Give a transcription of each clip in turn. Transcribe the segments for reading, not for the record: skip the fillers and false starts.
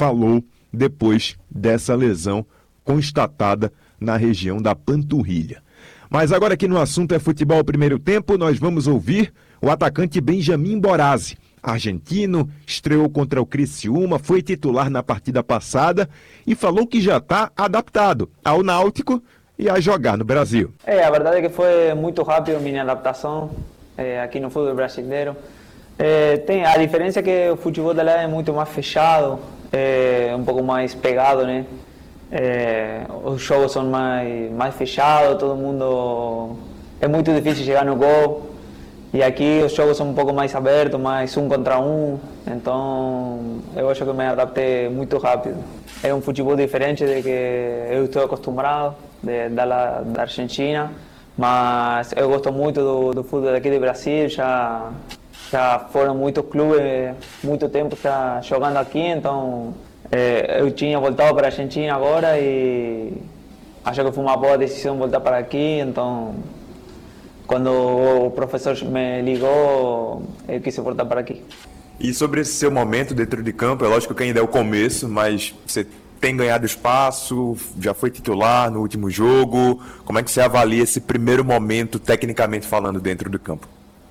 falou depois dessa lesão constatada na região da panturrilha. Mas agora aqui no assunto é futebol primeiro tempo, nós vamos ouvir o atacante Benjamin Borasi. Argentino, estreou contra o Criciúma, foi titular na partida passada e falou que já está adaptado ao Náutico e a jogar no Brasil. A verdade é que foi muito rápido minha adaptação aqui no futebol brasileiro. A diferença é que o futebol de lá é muito mais fechado, um pouco mais pegado, né? Os jogos são mais fechados, todo mundo... É muito difícil chegar no gol. E aqui os jogos são um pouco mais abertos, mais 1 contra 1. Então, eu acho que me adaptei muito rápido. É um futebol diferente do que eu estou acostumado, da Argentina. Mas eu gosto muito do futebol daqui do Brasil. Já foram muitos clubes, muito tempo já jogando aqui. Então, eu tinha voltado para a Argentina agora e acho que foi uma boa decisão voltar para aqui. Então... Quando o professor me ligou, eu quis voltar para aqui. E sobre esse seu momento dentro de campo, é lógico que ainda é o começo, mas você tem ganhado espaço, já foi titular no último jogo. Como é que você avalia esse primeiro momento, tecnicamente falando, dentro do campo?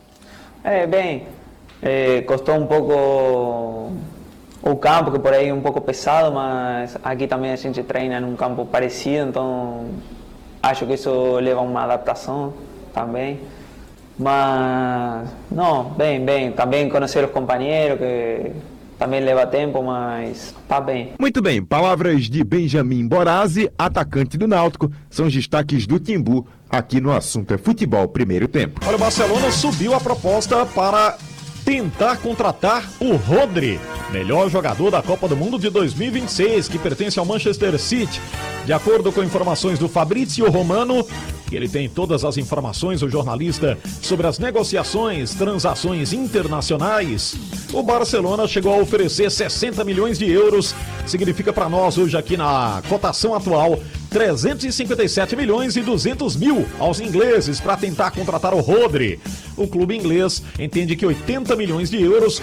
Custou um pouco o campo, que por aí é um pouco pesado, mas aqui também a gente treina num campo parecido, então acho que isso leva a uma adaptação também, mas não, bem, também conhecer os companheiros, que também leva tempo, mas tá bem. Muito bem, palavras de Benjamin Borasi, atacante do Náutico, são os destaques do Timbu, aqui no Assunto é Futebol Primeiro Tempo. Olha, o Barcelona subiu a proposta para tentar contratar o Rodri, melhor jogador da Copa do Mundo de 2026, que pertence ao Manchester City. De acordo com informações do Fabrizio Romano, ele tem todas as informações, o jornalista, sobre as negociações, transações internacionais. O Barcelona chegou a oferecer 60 milhões de euros, significa para nós hoje aqui na cotação atual, 357 milhões e 200 mil aos ingleses para tentar contratar o Rodri. O clube inglês entende que 80 milhões de euros,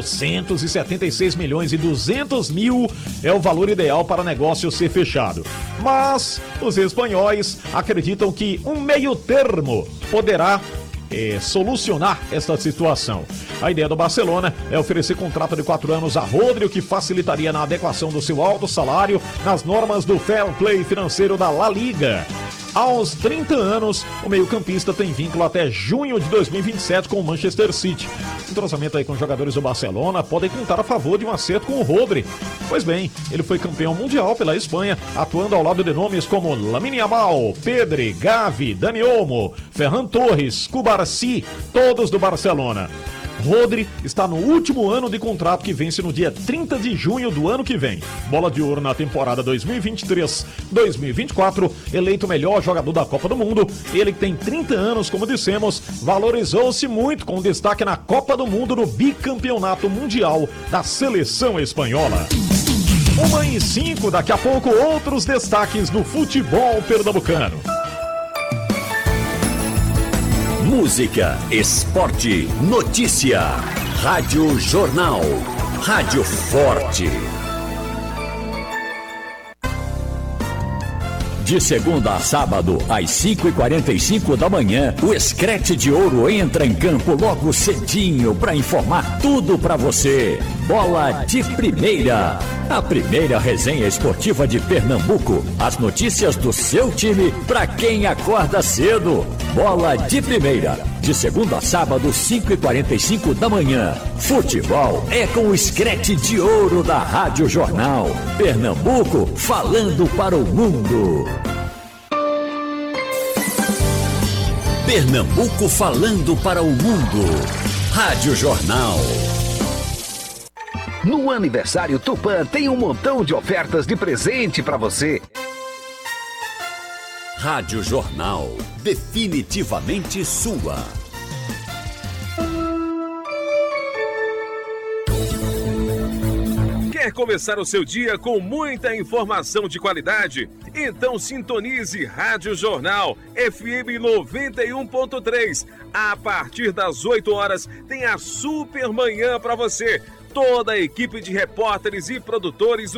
476 milhões e 200 mil é o valor ideal para o negócio ser fechado. Mas os espanhóis acreditam que um meio termo poderá solucionar esta situação. A ideia do Barcelona é oferecer contrato de 4 anos a Rodri, o que facilitaria na adequação do seu alto salário nas normas do fair play financeiro da La Liga. Aos 30 anos, o meio-campista tem vínculo até junho de 2027 com o Manchester City. Entrosamento aí com os jogadores do Barcelona podem contar a favor de um acerto com o Rodri. Pois bem, ele foi campeão mundial pela Espanha, atuando ao lado de nomes como Lamine Yamal, Pedri, Gavi, Dani Olmo, Ferran Torres, Cubarsí, todos do Barcelona. Rodri está no último ano de contrato, que vence no dia 30 de junho do ano que vem. Bola de ouro na temporada 2023-2024, eleito melhor jogador da Copa do Mundo. Ele que tem 30 anos, como dissemos, valorizou-se muito com destaque na Copa do Mundo no bicampeonato mundial da seleção espanhola. 1h05, daqui a pouco outros destaques no futebol pernambucano. Música, esporte, notícia. Rádio Jornal. Rádio Forte. De segunda a sábado, às 5h45 da manhã, o Screte de Ouro entra em campo logo cedinho para informar tudo para você. Bola de Primeira. A primeira resenha esportiva de Pernambuco. As notícias do seu time para quem acorda cedo. Bola de Primeira. De segunda a sábado, 5h45 da manhã. Futebol é com o Screte de Ouro da Rádio Jornal. Pernambuco falando para o mundo. Pernambuco falando para o mundo. Rádio Jornal. No aniversário Tupã tem um montão de ofertas de presente para você. Rádio Jornal, definitivamente sua. Quer começar o seu dia com muita informação de qualidade? Então sintonize Rádio Jornal FM 91.3. A partir das 8 horas tem a super manhã para você. Toda a equipe de repórteres e produtores